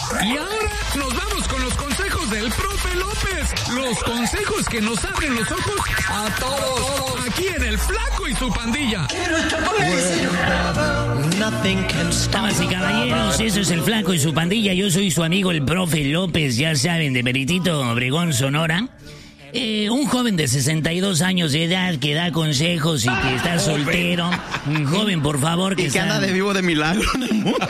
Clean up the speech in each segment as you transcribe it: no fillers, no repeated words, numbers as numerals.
Y ahora nos vamos con los consejos del profe López. Los consejos que nos abren los ojos a todos. Aquí en El Flaco y su Pandilla. Damas y caballeros, eso es El Flaco y su Pandilla. Yo soy su amigo el profe López, ya saben, de Meritito, Obregón, Sonora. Un joven de 62 años de edad que da consejos y que está soltero. Un joven, por favor, que y que anda de vivo de milagro en el mundo.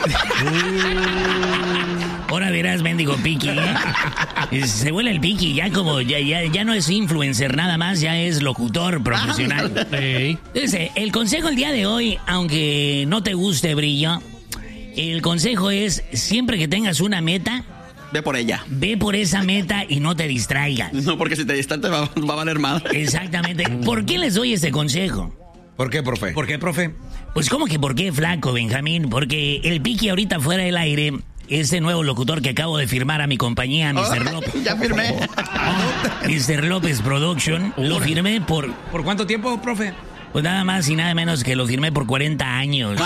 Ahora verás, mendigo Piqui, Se vuela el Piqui, ya como ya no es influencer nada más, ya es locutor profesional. Entonces, el consejo el día de hoy, aunque no te guste, Brillo, el consejo es, siempre que tengas una meta, ve por ella. Ve por esa meta y no te distraigas. No, porque si te distraes va a valer más. Exactamente. ¿Por qué les doy ese consejo? ¿Por qué, profe? ¿Por qué, profe? Pues, ¿cómo que por qué, Flaco, Benjamín? Porque el Piqui ahorita fuera del aire, ese nuevo locutor que acabo de firmar a mi compañía, Mr. López. Ya firmé. Mr. López Production. Lo firmé por... ¿Por cuánto tiempo, profe? Pues nada más y nada menos que lo firmé por 40 años.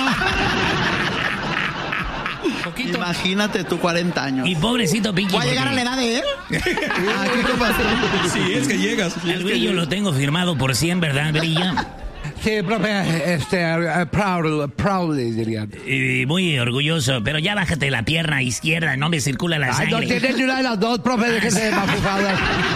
Poquito. Imagínate tú 40 años. Y pobrecito Piqui. ¿Va a llegar a la edad de él? ¿Qué pasa? Sí, es que llegas. Al Brillo lo tengo firmado por 100, ¿verdad, Brillo? Sí, profe, proudly diría. Muy orgulloso, pero ya bájate la pierna izquierda, no me circula la sangre. No tienes ni una de las dos, profe, déjese mafufadas.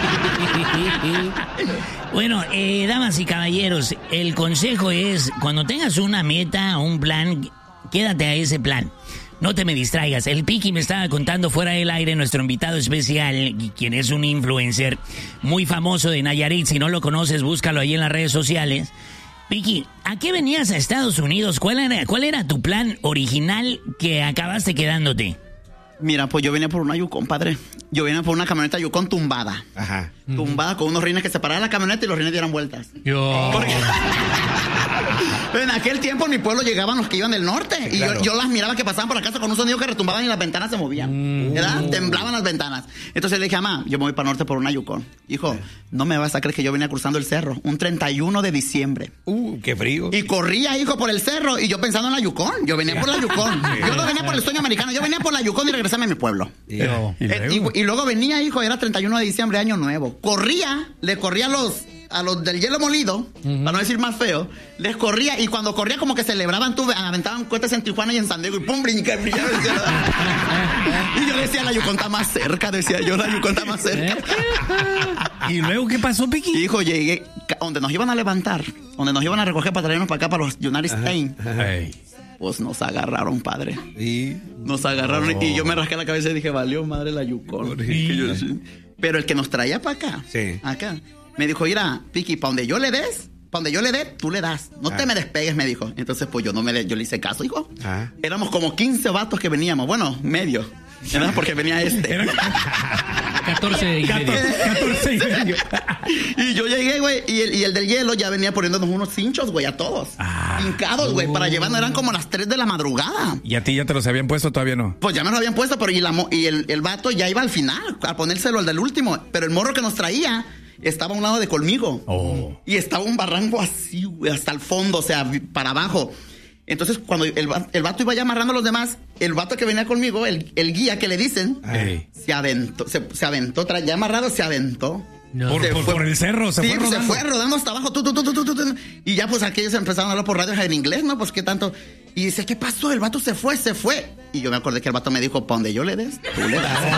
Bueno, damas y caballeros, el consejo es, cuando tengas una meta, un plan, quédate a ese plan. No te me distraigas. El Piqui me estaba contando fuera del aire, nuestro invitado especial, quien es un influencer muy famoso de Nayarit. Si no lo conoces, búscalo ahí en las redes sociales. Piqui, ¿a qué venías a Estados Unidos? ¿Cuál era tu plan original que acabaste quedándote? Mira, pues yo venía por una Yukon, padre. Yo venía por una camioneta Yukon tumbada. Ajá. Tumbada con unos rines que separaban la camioneta y los rines dieran vueltas. Porque... En aquel tiempo en mi pueblo llegaban los que iban del norte. Sí, y claro. yo las miraba que pasaban por la casa con un sonido que retumbaban y las ventanas se movían. ¿Verdad? Temblaban las ventanas. Entonces le dije, mamá, yo me voy para el norte por una Yukon. Hijo, no me vas a creer que yo venía cruzando el cerro un 31 de diciembre. Qué frío. Y corría, hijo, por el cerro. Y yo pensando en la Yukon. Yo venía por la Yukon. Yo no venía por el sueño americano. Yo venía por la Yukon y regresarme a mi pueblo. Y luego venía, hijo, era 31 de diciembre, año nuevo. Le corría a los del hielo molido, para no decir más feo, les corría, y cuando corría como que celebraban, aventaban cohetes en Tijuana y en San Diego, y pum, brincaba. Y yo decía, la Yukon está más cerca, ¿Y luego qué pasó, Piqui? Hijo, llegué, donde nos iban a levantar, donde nos iban a recoger para traernos para acá, para los United States. Pues nos agarraron, padre. ¿Y? Nos agarraron y yo me rasqué la cabeza y dije, valió madre la Yukon. Pero el que nos traía para acá, acá, me dijo, mira, Piqui, para donde yo le dé, tú le das. No te me despegues, me dijo. Entonces, pues yo le hice caso, hijo. Éramos como 15 vatos que veníamos. Bueno, medio. ¿Verdad? Porque venía 14 y medio. Y yo llegué, güey, y el del hielo ya venía poniéndonos unos cinchos, güey, a todos. Hincados, güey, para llevarnos. Eran como las 3 de la madrugada. ¿Y a ti ya te los habían puesto? ¿Todavía no? Pues ya me los habían puesto, pero el vato ya iba al final, a ponérselo al del último. Pero el morro que nos traía estaba a un lado de conmigo. Y estaba un barranco así, güey, hasta el fondo, o sea, para abajo. Entonces, cuando el vato iba ya amarrando a los demás, el vato que venía conmigo, el guía que le dicen, se aventó, ya amarrado, se aventó. No. Por el cerro, se fue rodando hasta abajo. Y ya, pues, aquellos empezaron a hablar por radio en inglés, ¿no? Pues, ¿qué tanto? Y dice, ¿qué pasó? El vato se fue. Y yo me acordé que el vato me dijo, para donde yo le des, tú le das.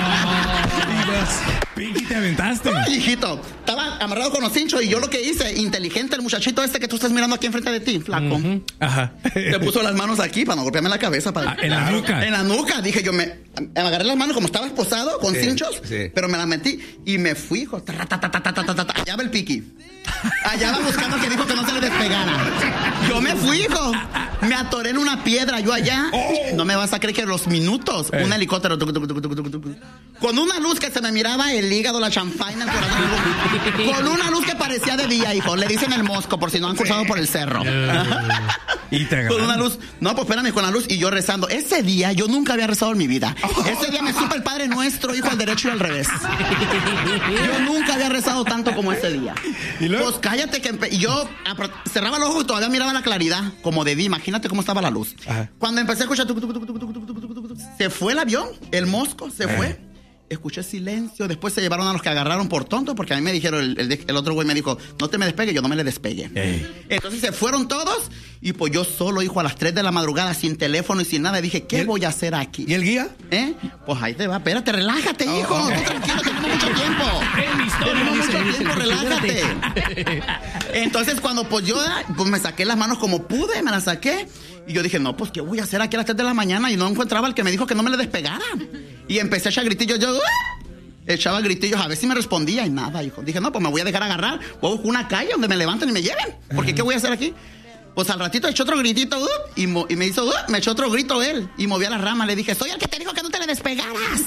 Piqui, te aventaste. Ay, hijito, estaba amarrado con los cinchos y yo lo que hice, inteligente, el muchachito este que tú estás mirando aquí enfrente de ti, flaco. Ajá. Te puso las manos aquí para no golpearme la cabeza. En la nuca. En la nuca. Dije, yo me agarré las manos como estaba esposado, con cinchos, pero me las metí y me fui, hijo. Allá va el Piqui. Allá va buscando que dijo que no se le despegara. Yo me fui, hijo. Me atoré en una piedra, yo allá. No me vas a creer que los minutos, un helicóptero, con una luz que se me miraba el el hígado, la chanfaina, el corazón. Con una luz que parecía de día, hijo. Le dicen el mosco, por si no han cruzado por el cerro. Y te con una luz. No, pues espérame, con la luz y yo rezando. Ese día yo nunca había rezado en mi vida. Ese día me supe el Padre Nuestro, hijo, al derecho y al revés. Yo nunca había rezado tanto como ese día. ¿Y luego? Pues cállate que yo cerraba los ojos y todavía miraba la claridad, como de día. Imagínate cómo estaba la luz. Ajá. Cuando empecé a escuchar se fue el avión, el mosco se fue. Escuché silencio, después se llevaron a los que agarraron por tontos, porque a mí me dijeron, el otro güey me dijo, no te me despegue, yo no me le despegue. Entonces se fueron todos, y pues yo solo, hijo, a las 3 de la madrugada, sin teléfono y sin nada, dije, ¿qué voy a hacer aquí? ¿Y el guía? Pues ahí te va, espérate, relájate, hijo, tú tranquilo, tenemos mucho tiempo. Tenemos mucho tiempo, relájate. Entonces cuando pues yo me saqué las manos como pude, me las saqué, y yo dije, no, pues ¿qué voy a hacer aquí a las 3 de la mañana? Y no encontraba al que me dijo que no me le despegara. Y empecé a echar gritillos, yo echaba gritillos a ver si me respondía y nada, hijo. Dije, no, pues me voy a dejar agarrar, voy a buscar una calle donde me levanten y me lleven, porque ¿qué voy a hacer aquí? Pues al ratito echó otro gritito y me hizo, me echó otro grito él y movía las ramas. Le dije, soy el que te dijo que no te le despegaras.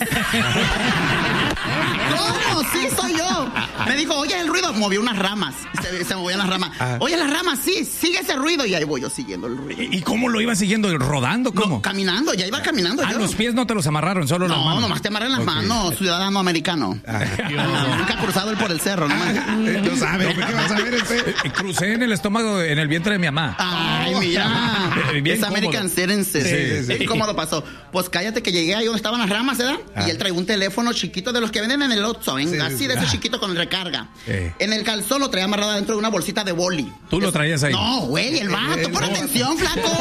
¿Cómo? Sí, soy yo. Me dijo, oye el ruido. Movió unas ramas. Se movían las ramas. Oye, las ramas, sí, sigue ese ruido. Y ahí voy yo siguiendo el ruido. ¿Y cómo lo iba siguiendo? ¿Rodando? ¿Cómo? No, caminando, ya iba caminando yo. Los pies no te los amarraron, solo las manos. No, nomás te amarran las manos, ciudadano americano. Nunca ha cruzado él por el cerro, ¿no? No sabes, ¿qué vas a ver? Crucé en el estómago, en el vientre de mi mamá. Ay, mira. Es American Citizen. Sí. ¿Cómo lo pasó? Pues cállate que llegué ahí donde estaban las ramas, ¿verdad? Y él traía un teléfono chiquito de los que venden en el Oxxo, así de ese chiquito con recarga. En el calzón lo traía amarrado dentro de una bolsita de boli. ¿Tú lo traías ahí? No, güey, el vato. Pon atención, flaco.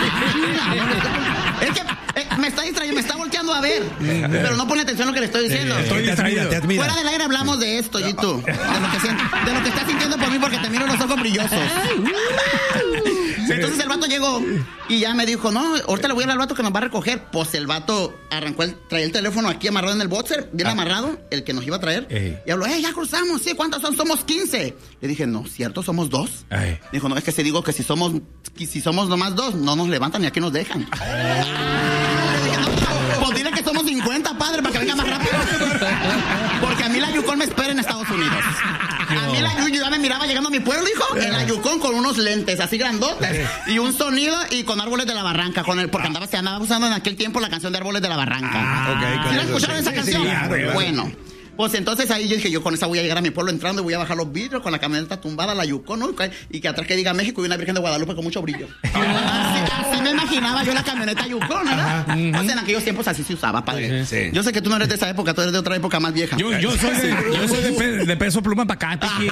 Es que me está distrayendo, me está volteando a ver. Pero no pone atención a lo que le estoy diciendo. Estoy distraído. Te admira. Fuera del aire hablamos de esto, Gito. De lo que estás sintiendo por mí porque te miro los ojos brillosos. Entonces el vato llegó y ya me dijo, no, ahorita le voy a dar al vato que nos va a recoger. Pues el vato arrancó, traía el teléfono aquí amarrado en el boxer, bien amarrado, el que nos iba a traer. Y habló, ya cruzamos, sí, ¿cuántos son? Somos 15. Le dije, no, ¿cierto? ¿Somos 2? Dijo, no, es que si digo que si somos nomás 2, no nos levantan y aquí nos dejan. Le dije, no, pues dile que somos 50, padre, para que venga más rápido. Porque a mí la Yukon me espera en Estados Unidos. A mí yo ya me miraba llegando a mi pueblo, hijo, en la Yukon con unos lentes así grandotes y un sonido y con Árboles de la Barranca, porque se andaba usando en aquel tiempo la canción de Árboles de la Barranca. ¿Sí la escucharon esa canción? Bueno. Pues entonces ahí yo dije, yo con esa voy a llegar a mi pueblo entrando y voy a bajar los vidrios con la camioneta tumbada, la Yukon, ¿no? Y que atrás que diga México y una Virgen de Guadalupe con mucho brillo. Así me imaginaba yo la camioneta Yukon, ¿verdad? O sea, en aquellos tiempos así se usaba, padre. Sí. Yo sé que tú no eres de esa época, tú eres de otra época más vieja. Yo soy de peso pluma para acá, Piqui.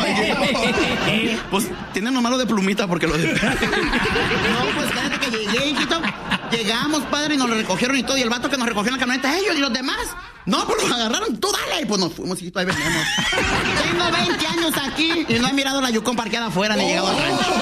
Pues tienen lo malo de plumita porque lo de... No, pues cállate que llegué, hijito. Llegamos, padre, y nos lo recogieron y todo. Y el vato que nos recogió en la camioneta, ellos y los demás. No, pues los agarraron, tú dale. Y pues nos fuimos, hijito, ahí venimos. Tengo 20 años aquí y no he mirado la Yukon parqueada afuera ni llegado al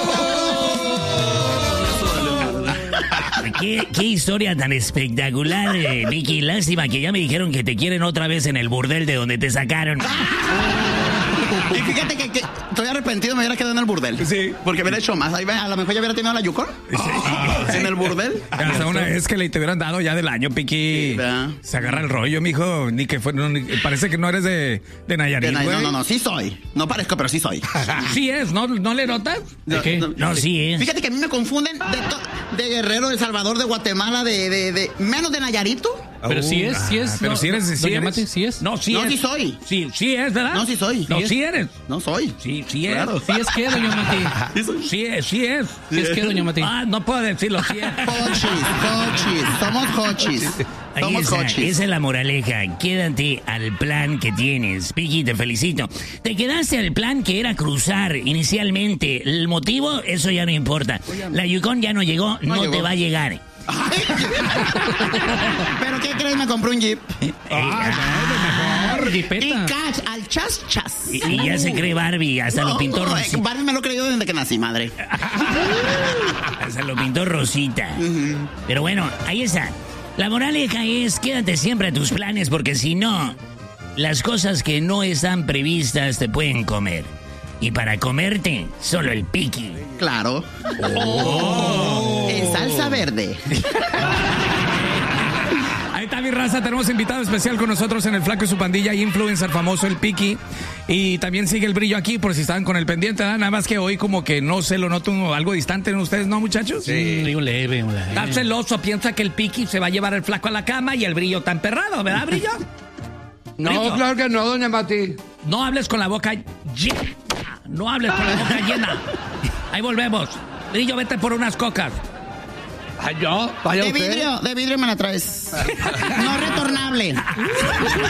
rancho. ¿Qué historia tan espectacular, Vicky. Lástima que ya me dijeron que te quieren otra vez en el burdel de donde te sacaron. Y fíjate que estoy arrepentido, me hubiera quedado en el burdel. Sí. Porque hubiera hecho más. Ahí, a lo mejor ya hubiera tenido la Yukon. Sí. En el burdel. Hasta una vez que le te hubieran dado ya del año, Piqui. Sí, se agarra el rollo, mijo. Ni que fue, parece que no eres de Nayarit, güey. No, sí soy. No parezco, pero sí soy. Sí es, ¿no le notas? ¿De qué? No, sí es. Fíjate que a mí me confunden de Guerrero, de El Salvador, de Guatemala, de menos de Nayarito. Pero sí es. Pero si eres, sí es. No, sí es. No, sí soy. Sí es, ¿verdad? No, sí soy. No, sí eres. No soy. Sí es. Claro. Sí es que, doña Mati. Sí es. Sí es que, doña Mati. No puedo decirlo, sí es. Hochis. Somos hochis. Somos hochis. Esa es la moraleja. Quédate al plan que tienes. Piqui, te felicito. Te quedaste al plan que era cruzar inicialmente. El motivo, eso ya no importa. La Yukon ya no llegó, no te va a llegar. ¿Pero qué crees? Me compré un Jeep. Mejor, Jeepeta. Y cash, al chas. Y ya se cree Barbie, hasta lo pintó Rosita. Barbie me lo he creído desde que nací, madre. Hasta lo pintó Rosita. Pero bueno, ahí está. La moraleja es, quédate siempre a tus planes, porque si no, las cosas que no están previstas te pueden comer. Y para comerte, solo el Piqui. Claro. En salsa verde. está mi raza, tenemos invitado especial con nosotros en el Flaco y su pandilla, influencer famoso, el Piki. Y también sigue el brillo aquí, por si estaban con el pendiente, ¿verdad? Nada más que hoy como que no sé, lo noto algo distante en ustedes, ¿no, muchachos? Sí, un leve. Está celoso, piensa que el Piki se va a llevar el Flaco a la cama y el Brillo está emperrado, ¿verdad, Brillo? No, Brillo. claro que no, doña Mati. No hables con la boca llena. No hables con la boca llena. Ahí volvemos. Brillo, vete por unas cocas. Ay, yo, vaya usted. De vidrio me la traes. No retornable.